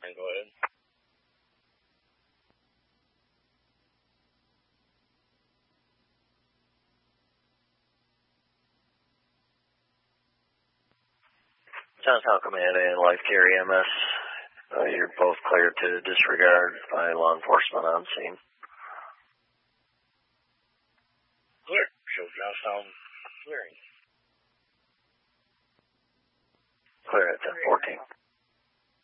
Go ahead. Johnstown Command and Life Care EMS. You're both cleared to disregard by law enforcement on scene. Clear. Show Johnstown clearing. Clear at 1014.